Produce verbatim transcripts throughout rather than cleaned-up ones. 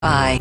Bye.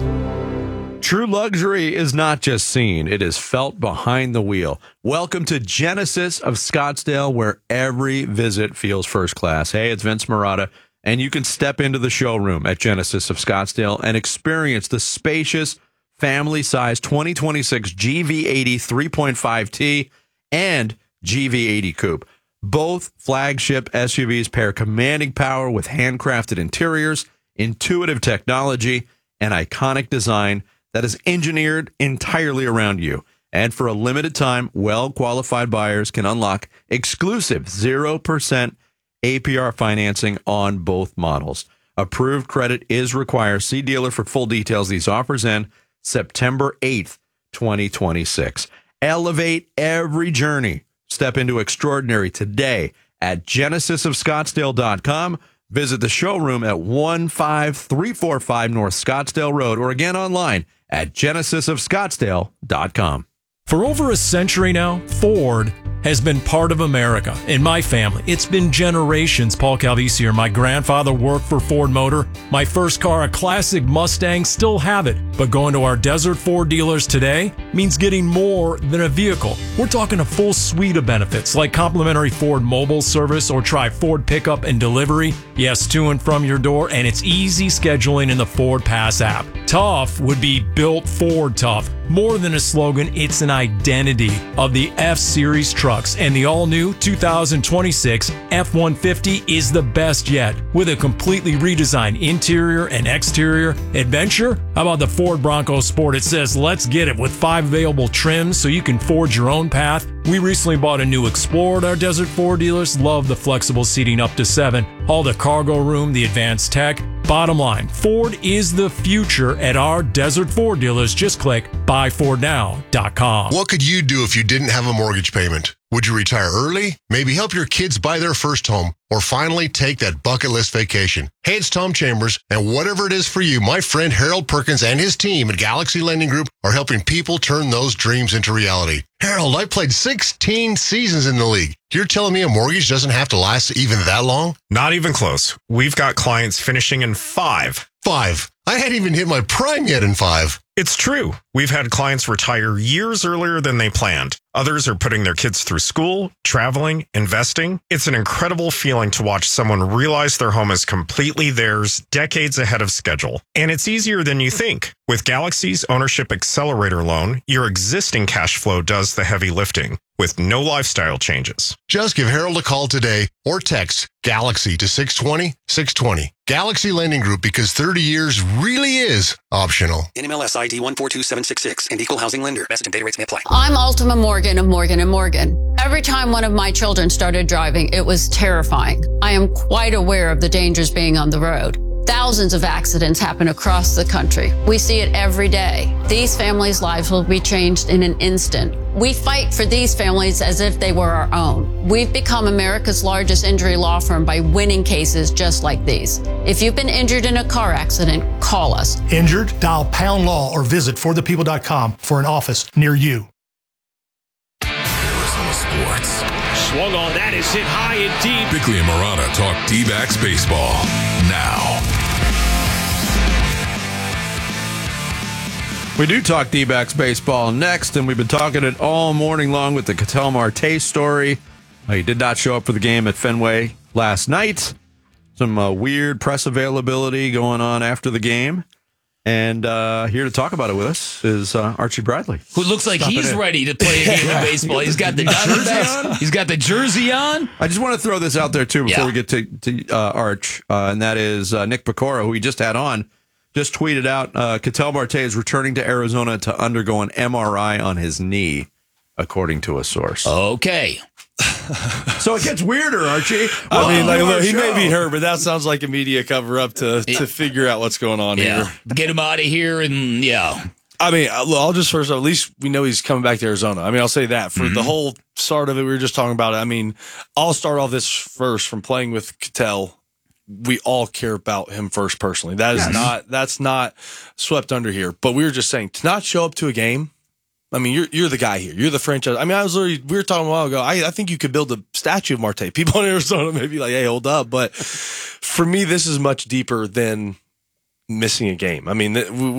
True luxury is not just seen, it is felt behind the wheel. Welcome to Genesis of Scottsdale, where every visit feels first class. Hey, it's Vince Marotta, and you can step into the showroom at Genesis of Scottsdale and experience the spacious, family-sized twenty twenty-six G V eighty three point five T and G V eighty Coupe. Both flagship S U Vs pair commanding power with handcrafted interiors, intuitive technology, and iconic design that is engineered entirely around you. And for a limited time, well-qualified buyers can unlock exclusive zero percent A P R financing on both models. Approved credit is required. See dealer for full details. These offers end September eighth, twenty twenty-six. Elevate every journey. Step into extraordinary today at genesis of scottsdale dot com. Visit the showroom at one five three four five North Scottsdale Road, or again online at genesis of scottsdale dot com. For over a century now, Ford has been part of America. In my family, it's been generations. Paul Calvisi here. My grandfather worked for Ford Motor. My first car, a classic Mustang, still have it. But going to our Desert Ford dealers today means getting more than a vehicle. We're talking a full suite of benefits like complimentary Ford mobile service, or try Ford pickup and delivery. Yes, to and from your door, and it's easy scheduling in the Ford Pass app. Tough would be built Ford tough. More than a slogan, it's an identity of the F-Series trucks, and the all-new two thousand twenty-six F one fifty is the best yet, with a completely redesigned interior and exterior. Adventure? How about the Ford Bronco Sport? It says, let's get it, with five available trims so you can forge your own path. We recently bought a new Explorer at our Desert Ford dealers. Love the flexible seating up to seven. All the cargo room, the advanced tech. Bottom line, Ford is the future at our Desert Ford dealers. Just click buy ford now dot com. What could you do if you didn't have a mortgage payment? Would you retire early? Maybe help your kids buy their first home? Or finally take that bucket list vacation? Hey, it's Tom Chambers, and whatever it is for you, my friend Harold Perkins and his team at Galaxy Lending Group are helping people turn those dreams into reality. Harold, I played sixteen seasons in the league. You're telling me a mortgage doesn't have to last even that long? Not even close. We've got clients finishing in five. Five. I hadn't even hit my prime yet in five. It's true. We've had clients retire years earlier than they planned. Others are putting their kids through school, traveling, investing. It's an incredible feeling to watch someone realize their home is completely theirs, decades ahead of schedule. And it's easier than you think. With Galaxy's Ownership Accelerator loan, your existing cash flow does the heavy lifting with no lifestyle changes. Just give Harold a call today or text Galaxy to six twenty, six twenty. Galaxy Lending Group, because thirty years really is optional. N M L S I D one four two seven six six and Equal Housing Lender. Message and data rates may apply. I'm Ultima Morgan of Morgan and Morgan. Every time one of my children started driving, it was terrifying. I am quite aware of the dangers being on the road. Thousands of accidents happen across the country. We see it every day. These families' lives will be changed in an instant. We fight for these families as if they were our own. We've become America's largest injury law firm by winning cases just like these. If you've been injured in a car accident, call us. Injured? Dial pound law or visit for the people dot com for an office near you. Arizona Sports. Swung on, that is hit high and deep. Bickley and Marotta talk D-backs baseball now. We do talk D-backs baseball next, and we've been talking it all morning long with the Ketel Marte story. Uh, he did not show up for the game at Fenway last night. Some uh, weird press availability going on after the game. And uh, here to talk about it with us is uh, Archie Bradley. Who looks like Stop he's ready to play a game of baseball. He's got the Diamondbacks. He's got the jersey on. I just want to throw this out there, too, before yeah. we get to, to uh, Arch, uh, and that is uh, Nick Pecora, who we just had on. Just tweeted out, uh, Ketel Marte is returning to Arizona to undergo an M R I on his knee, according to a source. Okay. So it gets weirder, Archie. Well, I mean, like, look, he may be hurt, but that sounds like a media cover-up to, to figure out what's going on yeah. here. Get him out of here, and yeah. I mean, I'll just first, at least we know he's coming back to Arizona. I mean, I'll say that. For mm-hmm. the whole start of it, we were just talking about it. I mean, I'll start off this first from playing with Ketel. We all care about him first personally. That is yes. not that's not swept under here. But we were just saying, to not show up to a game, I mean, you're you're the guy here. You're the franchise. I mean, I was literally, we were talking a while ago. I, I think you could build a statue of Marte. People in Arizona may be like, hey, hold up. But for me, this is much deeper than missing a game. I mean, th- we